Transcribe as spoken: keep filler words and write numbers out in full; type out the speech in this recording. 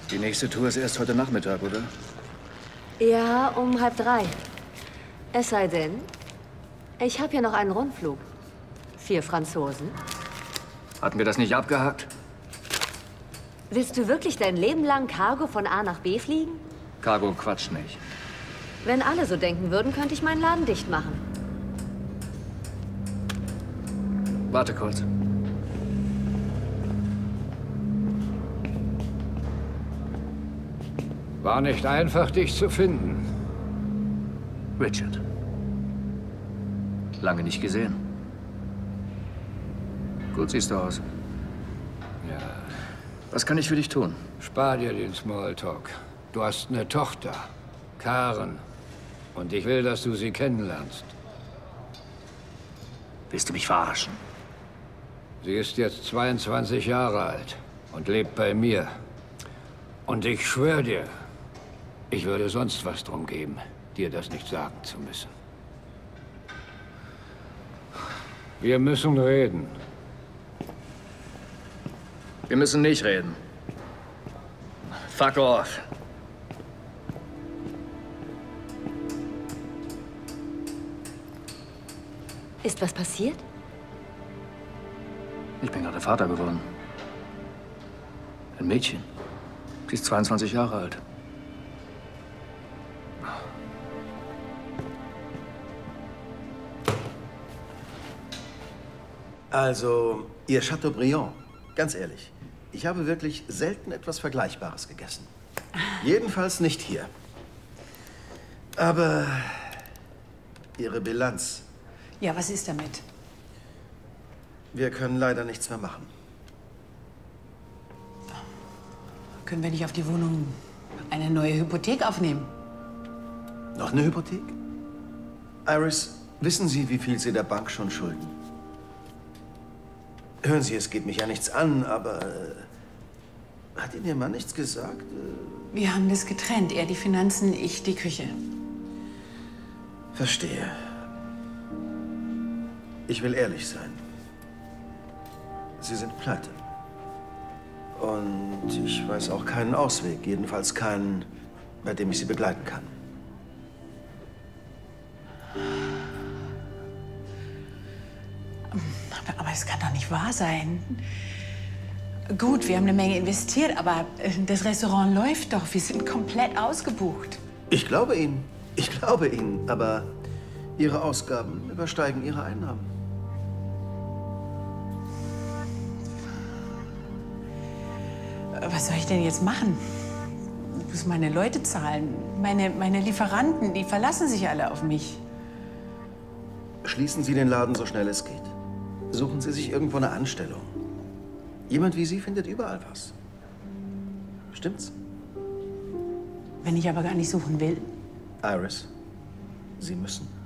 Die nächste Tour ist erst heute Nachmittag, oder? Ja, um halb drei. Es sei denn, ich habe ja noch einen Rundflug. Vier Franzosen. Hatten wir das nicht abgehakt? Willst du wirklich dein Leben lang Cargo von A nach B fliegen? Cargo quatscht nicht. Wenn alle so denken würden, könnte ich meinen Laden dicht machen. Warte kurz. War nicht einfach, dich zu finden. Richard. Lange nicht gesehen. Gut siehst du aus. Ja. Was kann ich für dich tun? Spar dir den Smalltalk. Du hast eine Tochter, Karen. Und ich will, dass du sie kennenlernst. Willst du mich verarschen? Sie ist jetzt zweiundzwanzig Jahre alt und lebt bei mir. Und ich schwöre dir, ich würde sonst was drum geben, dir das nicht sagen zu müssen. Wir müssen reden. Wir müssen nicht reden. Fuck off. Ist was passiert? Ich bin gerade Vater geworden. Ein Mädchen. Sie ist zweiundzwanzig Jahre alt. Also, Ihr Chateaubriand, ganz ehrlich, ich habe wirklich selten etwas Vergleichbares gegessen. Jedenfalls nicht hier. Aber Ihre Bilanz. Ja, was ist damit? Wir können leider nichts mehr machen. Können wir nicht auf die Wohnung eine neue Hypothek aufnehmen? Noch eine Hypothek? Iris, wissen Sie, wie viel Sie der Bank schon schulden? Hören Sie, es geht mich ja nichts an, aber äh, hat Ihnen Ihr Mann nichts gesagt? Äh, Wir haben das getrennt. Er die Finanzen, ich die Küche. Verstehe. Ich will ehrlich sein. Sie sind pleite. Und ich weiß auch keinen Ausweg, jedenfalls keinen, bei dem ich Sie begleiten kann. Aber, aber es kann doch nicht wahr sein. Gut, wir haben eine Menge investiert, aber äh, das Restaurant läuft doch. Wir sind komplett ausgebucht. Ich glaube Ihnen. Ich glaube Ihnen. Aber Ihre Ausgaben übersteigen Ihre Einnahmen. Was soll ich denn jetzt machen? Ich muss meine Leute zahlen. Meine, meine Lieferanten, die verlassen sich alle auf mich. Schließen Sie den Laden so schnell es geht. Suchen Sie sich irgendwo eine Anstellung. Jemand wie Sie findet überall was. Stimmt's? Wenn ich aber gar nicht suchen will. Iris, Sie müssen.